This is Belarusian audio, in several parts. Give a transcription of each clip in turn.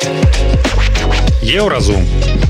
Еўразум.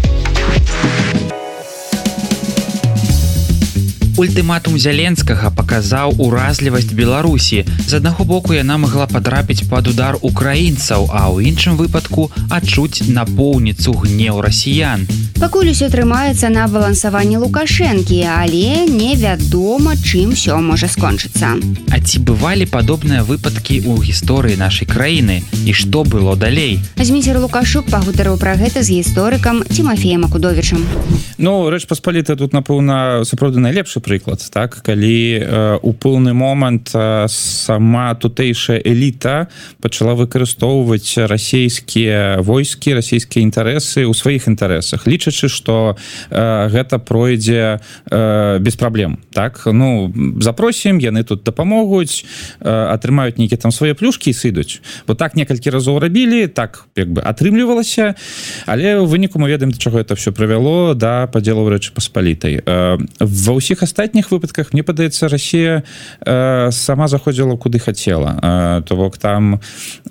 Ультыматум Зяленскага паказаў уразлівасць Беларусі. З аднаго боку яна магла падрапіць пад удар украінцаў, а ў іншым выпадку адчуць напоўніцу гнеў расіян. Пакуль усё трымаецца на балансаванні Лукашэнкі, але невядома, чым усё можа скончыцца. А ці бывалі падобныя выпадкі ў гісторыі нашай краіны? І што было далей? Зміцер Лукашук пагутарыў пра гэта з гісторыкам Тимофеем Акудовічам. Ну, Рэч Паспалітая тут, напэўна, сапраўды найлепшы прыклад, так? Калі у пэўны момант сама тутэйшая эліта пачала выкарыстоўваць расійскія войскі, расійскія інтарэсы ў сваіх інтарэсах, лічачы, што гэта пройдзе без праблем, так? Ну, запросім, яны тут дапамогуць, атрымаюць нейкія там свае плюшкі і сыдуць. Бо так некалькі разоў рабілі, так як бы атрымлівалася, але ў выніку мы ведаем, да чаго это ўсё прывяло, да падзелу Рэчы Паспалітай. Ва ўсіх астатніх выпадках, мне падаецца, Расія сама заходзіла куды хацела. То бок там,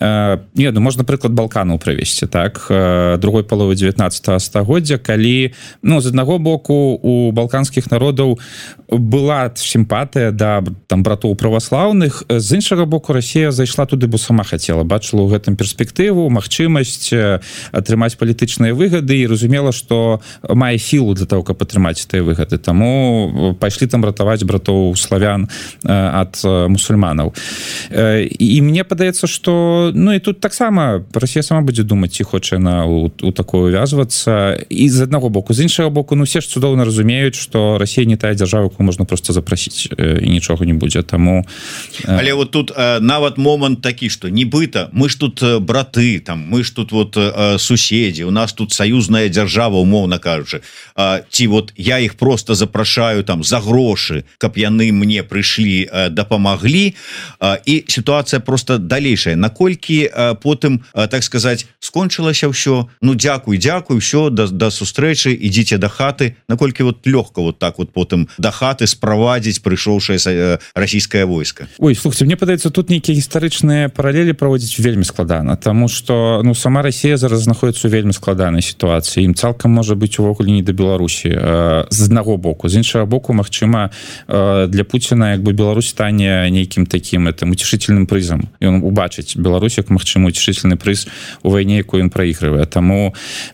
можна прыклад Балканаў прывесці, так? Другой паловы 19 стагоддзя, калі, ну, з аднаго боку у балканскіх народаў была сімпатыя да там братоў праваслаўных, з іншага боку Расія зайшла туды, бо сама хацела, бачыла ў гэтым перспектыву, магчымасць атрымаць палітычныя выгады і разумела, што мае сілу для того, каб атрымаць тыя выгады. Таму пайшлі там ратаваць братоў славян ад мусульманаў. І мне падаецца, што, ну, і тут таксама Расія сама будзе думаць, ці хоча яна у такое увязвацца. І з аднаго боку, з іншага боку, ну, все ж цудоўна разумеюць, што Расія не тая дзяржава, якую можна проста запрасіць, і нічога не будзе. Таму... Але вот тут нават момант такі, што нібыта мы ж тут браты, там, мы ж тут вот суседзі, у нас тут саюзная дзяржава, умоўна кажучы. Ці вот я іх просто запрашаю там за грошы, каб яны мне прыйшлі, дапамаглі, і сітуацыя просто далейшая. Наколькі потым, так сказаць, скончылася ўсё, ну, дзякуй, ўсё, да сустрэчы, ідзіце да хаты, наколькі вот лёгка вот так вот потым да хаты справадзіць прыйшоўшае расійскае войска. Ой, слухайте, мне падаецца, тут нейкія гістарычныя паралелі праводзіць вельмі складана, таму што, ну, сама Расія зараз знаходіцца ў вельмі складанай сітуацыі, ім цалкам можа быць увогуле не да Беларусі, з аднаго боку, з іншага боку, магчыма, для Пуціна як бы Беларусь стане нейкім такім уцешительным прызам. Ён убачыць Беларусь як магчымы уцешительны прыз у вайне, якую ён праігрывае. Таму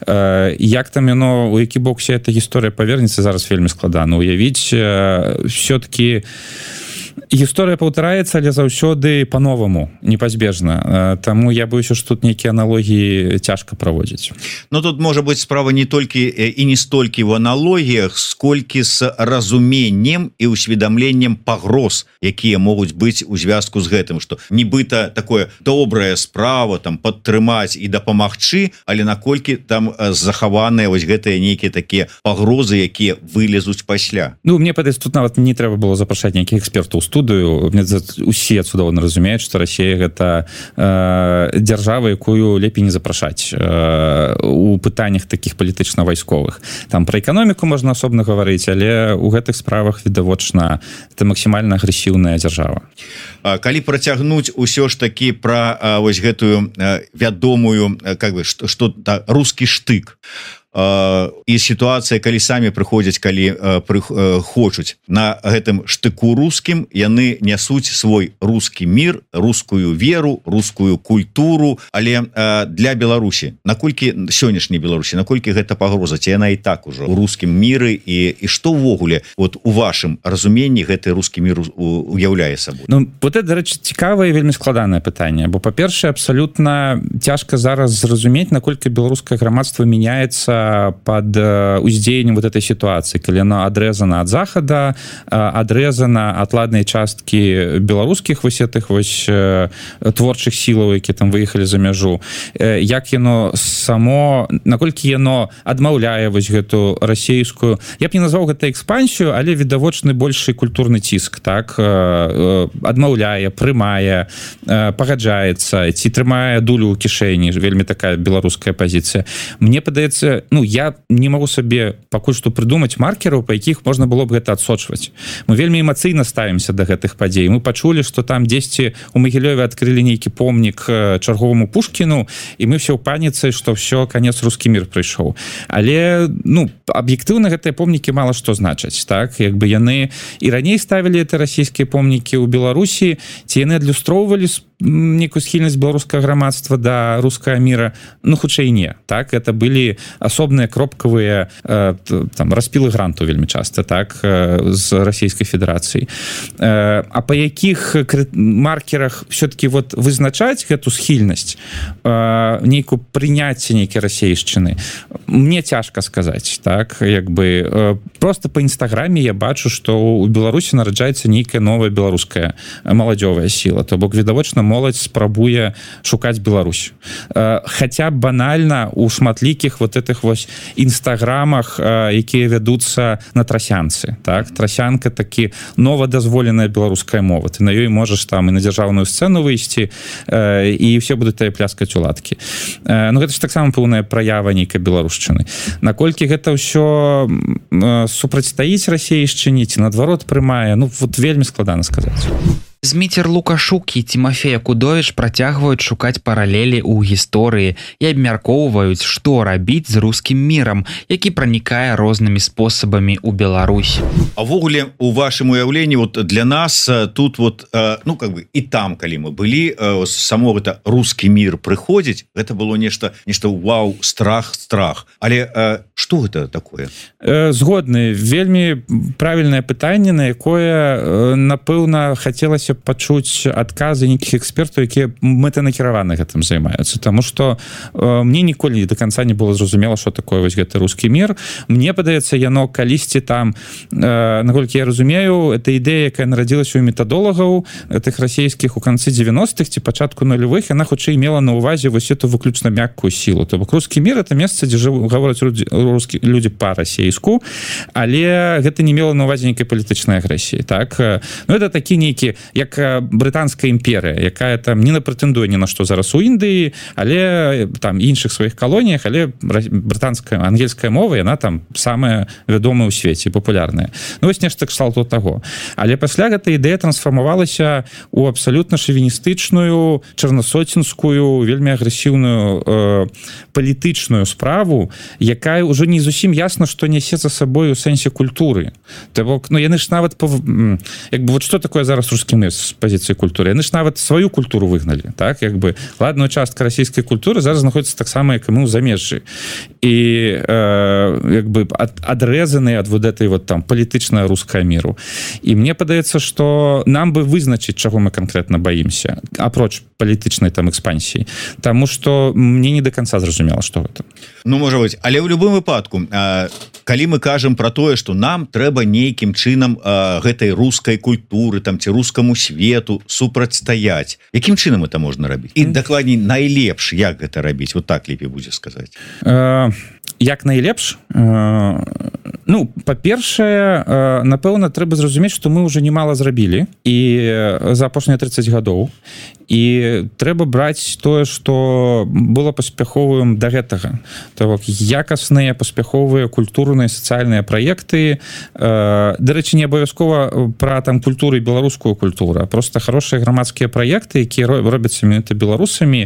як там яно, у які бок вся эта гісторыя павернецца, зараз вельмі складана уявіць. Все-таки гісторыя паўтараецца, але заўсёды па-новаму, непазбежна. Таму я боюся, што тут нейкія аналогіі цяжка праводзіць. Ну, тут можа быць справа не толькі і не столькі в аналогіях, сколькі з разуменнем і усведамленнем пагроз, якія могуць быць у звязку з гэтым, што нібыта такое добрая справа, там, падтрымаць і дапамагчы, але наколькі там захаваныя вось гэтыя нейкія такія пагрозы, якія вылезуць пасля. Ну, мне падаецца, тут нават не трэба было запрашаць нейкіх экспертаў студыю. Усе цудоўна разумеюць, што Расія гэта дзяржава, якую лепей не запрашаць у пытаннях такіх палітычна-вайсковых. Там пра эканоміку можна асобна гаварыць, але ў гэтых справах відавочна это максімальна агрэсіўная дзяржава. Калі працягнуць усё ж такі пра вось гэтую вядомую, как бы, што рускі штык, і сітуацыя, калі самі прыходзяць, калі хочуць на гэтым штыку рускім, яны нясуць свой рускі мір, рускую веру, рускую культуру, але для Беларусі, наколькі сённяшняй Беларусі, наколькі гэта пагроза, ці яна і так ужо у рускім міры, і што ўвогуле вот у вашым разуменні гэты рускі мір уяўляе сабой? Ну, вот это, дарэчы, цікавае і вельмі складанае пытанне, бо, па-першае, абсалютна цяжка зараз зразумець, наколькі беларускае грамадства мяняецца под уздзеяннем вот этой ситуации, калі яно адрэзана ад захада, адрэзана ад ладнай часткі беларускіх вось этих вось творчых сілаў, які там выехалі за мяжу, як яно само, наколькі яно адмаўляе вось гэту расійскую, я б не назваў гэта экспансію, але відавочны большы культурны ціск, так, адмаўляе, прымае, пагаджаецца, ці трымае дулю ў кішэні, вельмі такая беларуская пазіцыя. Мне падаецца, ну я не могу сабе пакуль што прыдумаць маркераў, па якіх можна было б гэта адсочваць. Мы вельмі эмацыйна ставімся да гэтых падзей. Мы пачулі, што там дзесьці у Магілёве адкрылі нейкі помнік чарговаму Пушкіну, і мы все ў паніцы, што все, канец рускі мір прыйшоў. Але ну аб'ектыўна гэтыя помнікі мала што значаць, так, як бы яны і раней ставілі это расійскія помнікі ў Беларусі, ці яны адлюстроўвалі некую схільнасць беларускага грамадства да рускага міра, ну хутчэй не, так, это былі асобныя кропкавыя там распілы гранту вельмі часта, так, з Расійскай Федэрацыі. А па якіх маркерах все-таки вот вызначаць гэту схільнасць, нейкую прыняцце нейкай расейшчыны, мне цяжка сказаць, так, як бы просто по інстаграме я бачу, што у Беларусі нараджаецца нейкая новая беларуская маладзёвая сіла, то бок відавочна моладзь спрабуе шукаць Беларусь. Хаця банальна у шматлікіх вот этих вось інстаграмах, якія вядуцца на трасянцы, так, трасянка такі новадазволеная беларуская мова, ты на ёй можаш там і на дзяржаўную сцэну выйсці, і все будуць тае пляскаць у ладкі. Ну гэта ж таксама пэўная праява нейкай беларушчыны. Наколькі гэта ўсё супрацьстаіць расейшчыне ці наадварот прымае, ну вот вельмі складана сказаць. Зміцер Лукашук і Тимофей Акудович працягваюць шукаць паралелі ў гісторыі і абмяркоўваюць, што рабіць з рускім мірам, які пранікае рознымі спосабамі ў Беларусь. А ввогуле у вашым уяўленні вот для нас тут вот ну как бы і там, калі мы былі, само гэта рускі мір прыходзіць, гэта было нешта вау, страх. Але што гэта такое? Згодны, вельмі правільнае пытанне, на якое напэўна хацелася пачуць адказы нейкіх экспертаў, якія мэтанакіраваны гэтым займаюцца, таму што мне ніколі до конца не было зразумела, што такое вось гэты рускі мір. Мне падаецца, яно калісьці там, наколькі я разумею, это ідэя, якая нарадзілася ў метадолагаў тых расійскіх у канцы 90-х ці пачатку нулявых, яна хутчэй мела на ўвазе вось эту выключна мяккую сілу. То бок рускі мір это месца, дзе гавораць людзі па-расейску, але гэта не мела на ўвазе нейкай палітычнай агрэсіі, так. Ну это такі нейкі як брытанская імперыя, якая там не напрэтэндуе ні на што зараз у Індыі, але там іншых сваіх калоніях, але брытанская, ангельская мова, яна там самая вядомая ў свеце, папулярная. Ну вось нешта кшталту таго. Але пасля гэта ідэя трансфармавалася ў абсалютна шавіністычную, чарнасоцінскую, вельмі агрэсіўную палітычную справу, якая ўжо не зусім ясна, што нясе за сабой у сэнсе культуры. То бок, ну яны ж нават як бы вот што такое зараз рускі мір з пазіцыі культуры, яны ж нават сваю культуру выгналі, так, як бы ладную частка расійскай культуры зараз знаходзіцца таксама, як і мы ў замежжы, і як бы адрэзаны ад вот этой вот там палітычная руская міру. І мне падаецца, што нам бы вызначыць, чаго мы канкрэтна баімся, апроч палітычнай там экспансіі, таму што мне не до конца зразумела, што гэта. Ну можа быць, але ў любым выпадку, калі мы кажам пра тое, што нам трэба нейкім чынам гэтай рускай культуры там ці рускаму свету супрацьстаяць, якім чынам это можна рабіць? І дакладней найлепш як гэта рабіць, вот так лепей будзе сказаць. Як найлепш? Ну, па-першае, напэўна, трэба зразумець, што мы ўжо немала зрабілі і за апошнія 30 гадоў, і трэба браць тое, што было паспяховым да гэтага. То бок якасныя, паспяховыя культурныя, сацыяльныя праекты, дарэчы, не абавязкова пра там культуру і беларускую культуру, а проста хорошыя грамадскія праекты, якія робяцца менавіта беларусамі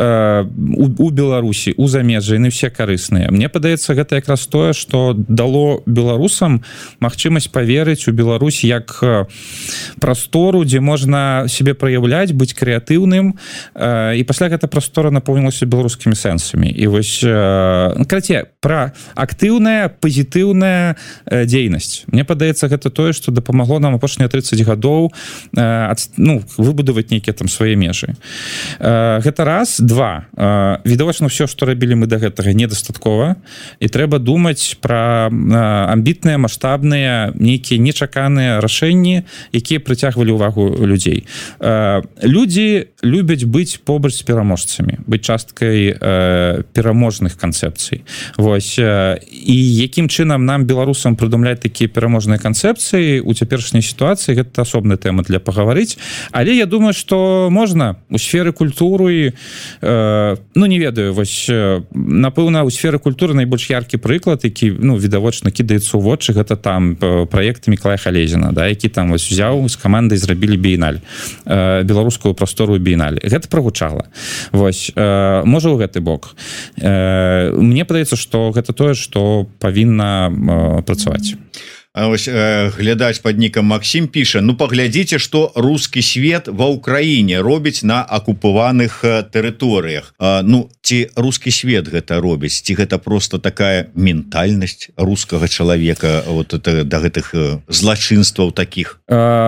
у Беларусі, у замежжы, яны ўсе карысныя. Мне падаецца, гэта якраз тое, што дало беларусам магчымасць паверыць у Беларусь як прастору, дзе можна себе праяўляць, быць крэатыўным, і пасля гэта прастора напоўнілася беларускімі сэнсамі. І вось, карацей, пра актыўная, пазітыўная дзейнасць. Мне падаецца, гэта тое, што дапамагло нам апошнія 30 гадоў выбудаваць нейкія там свае межы. Гэта раз. Два. Відавочна, ўсё, што рабілі мы да гэтага, недастаткова, і трэба думаць пра амбітныя, маштабныя, нейкія нечаканыя рашэнні, якія прыцягвалі ўвагу людзей. Людзі любяць быць побач з пераможцамі, быць часткай пераможных канцэпцый. Вось. І якім чынам нам, беларусам, прыдумляць такія пераможныя канцэпцыі у цяперашняй сітуацыі, гэта асобная тэма для пагаварыць. Але я думаю, што можна у сферы культуры, не ведаю, вось, напэўна, у сферы культуры найбольш яркі прыклад, які, відавочна кідаецца ў вочы, гэта там праект Мікалая Халезіна, да, які там вось узяў з камандай, зрабілі біеналь, беларускую прастору біеналь. Гэта прагучала. Вось, можа, ў гэты бок. Мне падаецца, што гэта тое, што павінна працаваць. Ось, глядач под нікам Максим піша: паглядзіце, што рускі свет ва ўкраіне робіць на акупаваных тэрыторыях. Ці рускі свет гэта робіць, ці гэта просто такая ментальнасць рускага чалавека вот да гэтых злачынстваў такіх?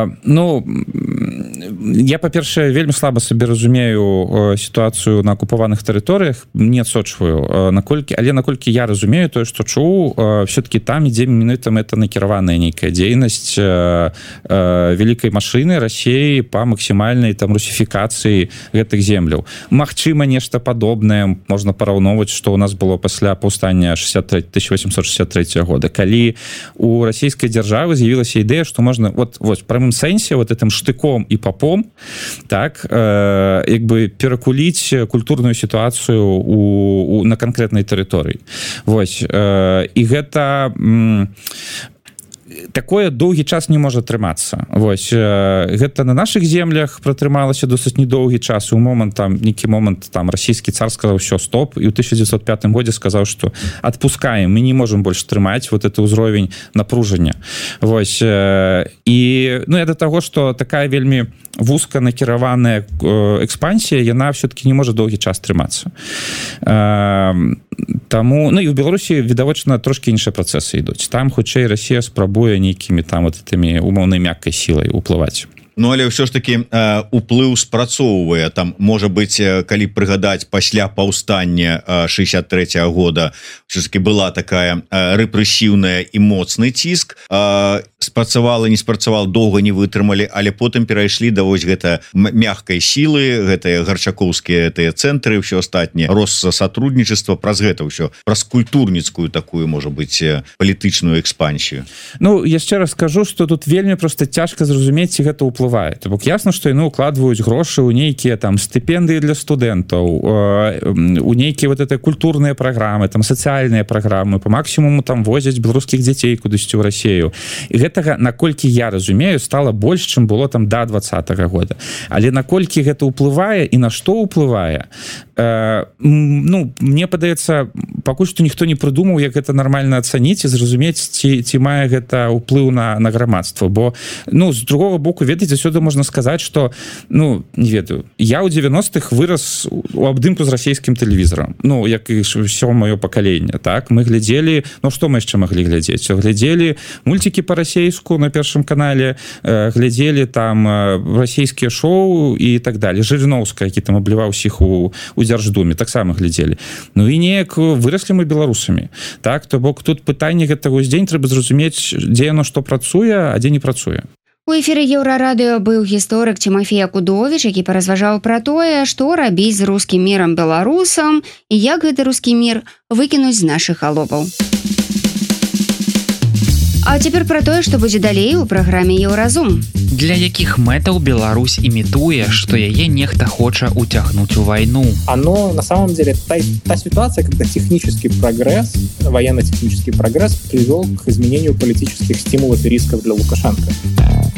Я, па-першае, вельмі слаба сабе разумею сітуацыю на акупаваных тэрыторыях, не адсочваю, але наколькі я разумею тое, што чуў, все-таки там ідзе менавіта мэта накіраваная нейкая дзейнасць вялікай машыны Расіі па максімальнай там русіфікацыі гэтых земляў. Магчыма, нешта падобнае можна параўноўваць, што ў нас было пасля паўстання 1863 года, калі у расійскай дзяржавы з'явілася ідэя, што можна в прамым сэнсе гэтым штыком і папом так як бы перакуліць культурную сітуацыю на канкрэтнай тэрыторыі. Вось. І гэта такое доўгі час не можа трымацца. Вось. Гэта на наших землях пратрымалася досыць недоўгі час. Нейкі момант расійскі цар сказаў: "Всё, стоп", і ў 1905 годзе сказаў, што адпускаем, мы не можем больш трымаць гэты ўзровень напружання. Вось. І я да таго, што такая вельмі вузка накіраваная экспансія, яна все-таки не можа доўгі час трымацца. Таму, і ў Беларусі відавочна трошки іншыя працэсы ідуць. Там хутчэй Расія спрабуе нейкімі там этымі умоўнай мяккай сілай уплываць. Але ўсё ж таки уплыў спрацоўвае. Там, можа быць, калі прыгадаць, пасля паўстання 63-го года ўсё ж таки была такая рэпрэсіўная і моцны ціск. Спрацавала, не спрацавала, доўга не вытрымалі, але потым перайшлі да вось гэта мяккай сілы, гэтыя гарчакоўскія цэнтры, ўсё астатняе, рост сатруднічества, праз гэта ўсё, праз культурніцкую такую, можа быць, палітычную экспансію. Яшчэ раз скажу, што тут вельмі проста цяжка зразумець, ці гэта ўплывае. То бок ясна, што яны укладваюць грошы ў нейкія там стыпендыі для студэнтаў, у нейкія культурныя праграмы, там сацыяльныя праграмы, па максімуму там возяць беларускіх дзяцей кудысьці ў Расію. І гэтага, наколькі я разумею, стала больш, чым было там да 20-го года. Але наколькі гэта ўплывае і на што ўплывае, мне падаецца, пакуль што ніхто не прыдумаў, як гэта нармальна ацаніць і зразумець, ці мае гэта ўплыў на грамадства. Бо, з другого боку, ведаеце, сюда можна сказаць, што, не ведаю, я ў 90-х вырас у абдымку з расійскім тэлевізорам, як і ўсё маё пакаленне, так? Мы глядзелі, што мы яшчэ маглі глядзець? Глядзелі мульцікі па-расейску на першым канале, глядзелі там расійскія шоу і так далее. Жырыноўска, які там абліваў усіх у Дзярждуме, таксама глядзелі. І неяк выраслі мы беларусамі. Так? То бок тут пытанне гэтага ўздзень трэба зразумець, дзе яно што працуе, а дзе не працуе. У эфіры Еўрарадыё быў гісторык Цімафей Акудовіч, які паразважаў пра тое, што рабіць з рускім мірам беларусам і як гэты рускі мір выкінуць з нашых галоваў. А цяпер пра тое, што будзе далей у праграме Еўразум. Для якіх мэтаў Беларусь імітуе, што яе нехта хоча уцягнуць у вайну? Оно, на самом деле, та ситуация, когда технический прогресс, военно-технический прогресс привел к изменению политических стимулов и рисков для Лукашенко.